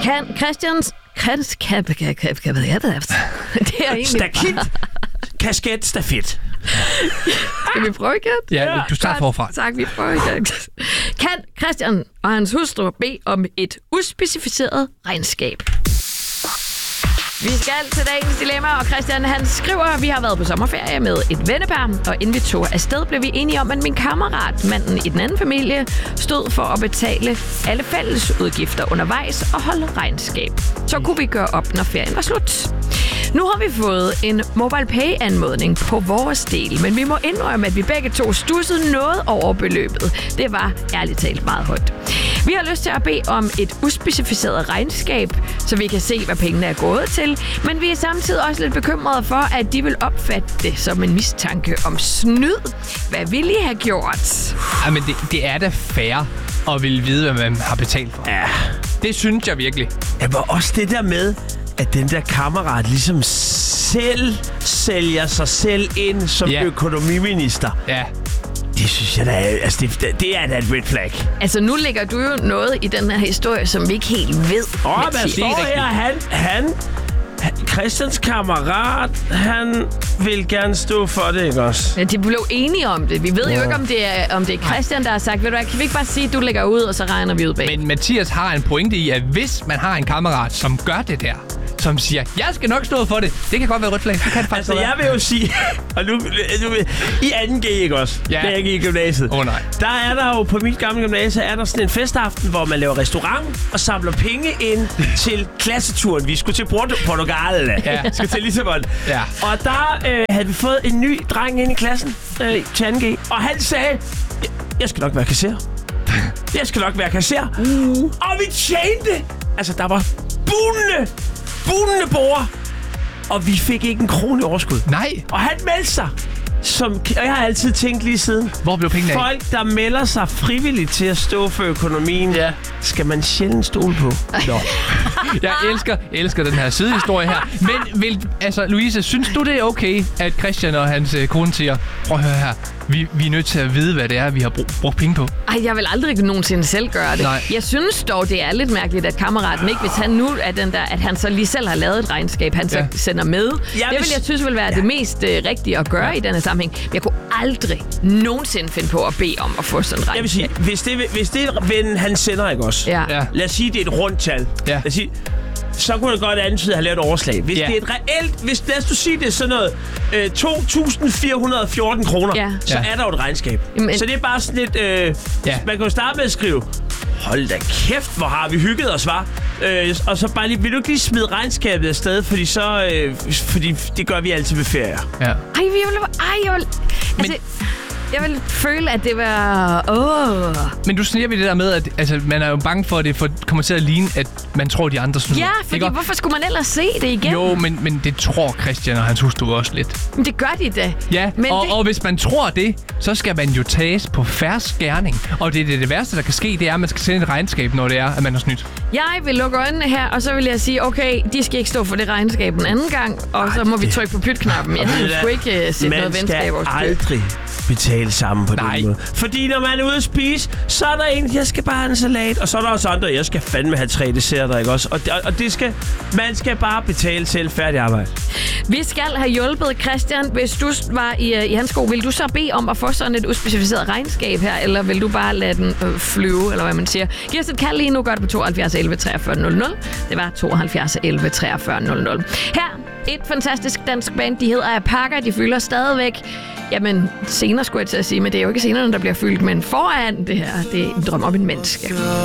Kan Christians... Det er egentlig Stakit. Kasket stafet. Skal vi prøve igen? Ja, du starter forfra. Tak, vi prøver igen. Kan Christian og hans hustru bede om et uspecificeret regnskab? Vi skal til dagens dilemma, og Christian han skriver, at vi har været på sommerferie med et vennepar, og inden vi tog afsted, blev vi enige om, at min kammerat, manden i den anden familie, stod for at betale alle fælles udgifter undervejs og holde regnskab. Så kunne vi gøre op, når ferien var slut. Nu har vi fået en MobilePay-anmodning på vores del, men vi må indrømme, at vi begge to stussede noget over beløbet. Det var ærligt talt meget højt. Vi har lyst til at bede om et uspecificeret regnskab, så vi kan se, hvad pengene er gået til, men vi er samtidig også lidt bekymrede for, at de vil opfatte det som en mistanke om snyd. Hvad vil I have gjort? Jamen, det er da fair at ville vide, hvad man har betalt for. Ja. Det synes jeg virkelig. Ja, men også det der med, at den der kammerat ligesom selv sælger sig selv ind som økonomiminister. Ja. Det synes jeg da er, altså det er da et red flag. Altså, nu lægger du jo noget i den her historie, som vi ikke helt ved. Hvad står her? Han Christians kammerat, han vil gerne stå for det, ikke også? Ja, de blev enige om det. Vi ved jo ikke, om det er Christian, der har sagt, ved du hvad, kan vi ikke bare sige, at du lægger ud, og så regner vi ud bag? Men Mathias har en pointe i, at hvis man har en kammerat, som gør det der, som siger, jeg skal nok stå for det. Det kan godt være rødt flag. Det kan det faktisk altså, jeg vil jo sige, og nu i 2G, ikke også? Ja. Det er ikke i gymnasiet. Nej. Der er der jo, på mit gamle gymnasie, er der sådan en festaften, hvor man laver restaurant og samler penge ind til klasseturen. Vi skulle til Portugal. Ja. Skal til Lissabon. Ja. Og der havde vi fået en ny dreng ind i klassen til 2G. Og han sagde, jeg skal nok være kasserer. Jeg skal nok være kasserer. Og vi tjente. Altså, der var bunende bord. Og vi fik ikke en krone i overskud. Nej. Og han meldte sig. Og jeg har altid tænkt lige siden. Hvor blev pengene af? Folk, der melder sig frivilligt til at stå for økonomien, skal man sjældent stole på. Nå. Jeg elsker den her sidehistorie her. Men Louise, synes du det er okay, at Christian og hans kone siger, prøv at høre her, vi er nødt til at vide, hvad det er, vi har brugt penge på? Ej, jeg vil aldrig nogensinde selv gøre det. Nej. Jeg synes dog, det er lidt mærkeligt, at kammeraten ikke, hvis han nu er den der, at han så lige selv har lavet et regnskab, han så sender med. Det vil jeg synes vil være det mest rigtige at gøre i denne sammenhæng. Men jeg kunne aldrig nogensinde finde på at bede om at få sådan et regnskab. Jeg vil sige, hvis det er vennen, han sender, ikke også? Ja. Lad os sige, det er et rundt tal. Ja. Lad os sige, så kunne det godt antyde at have lavet et overslag. Hvis det er et reelt... lad os sige, det er sådan noget 2.414 kroner, så er der jo et regnskab. Jamen, så det er bare sådan lidt... Man kan jo starte med at skrive, hold da kæft, hvor har vi hygget os, var. Og så bare lige, vil du ikke lige smide regnskabet afsted, fordi så... fordi det gør vi altid ved ferier. Ja. Jeg vil føle, at det var... Men du siger ved det der med, at man er jo bange for, at det kommer til at ligne, at man tror, de andre snyder. Ja, fordi hvorfor skulle man ellers se det igen? Jo, men det tror Christian og hans hustru også lidt. Men det gør de da. Ja, men og hvis man tror det, så skal man jo tages på fersk gerning. Og det værste, der kan ske, det er, at man skal sende et regnskab, når det er, at man har snydt. Jeg vil lukke øjnene her, og så vil jeg sige, okay, de skal ikke stå for det regnskab en anden gang, og så må vi trykke på pytknappen. Jeg synes sgu ikke sætte noget venskab over. Man skal aldrig betale sammen på den måde. Fordi når man er ude at spise, så er der en, jeg skal bare have en salat, og så er der også andre, jeg skal fandme have 3 desserter, ikke også? Og det skal, man skal bare betale selv færdig arbejde. Vi skal have hjulpet Christian. Hvis du var i hans sko, vil du så bede om at få sådan et uspecificeret regnskab her, eller vil du bare lade den flyve, eller hvad man siger? Giv os et kald lige nu, gør det på 72 11 43 00. Det var 72 11 43 00. Her et fantastisk dansk band, de hedder Apaka, de fylder stadigvæk. Jamen, senere skulle jeg til at sige, men det er jo ikke scenerne, der bliver fyldt, men foran det her, det er en drøm om en menneske.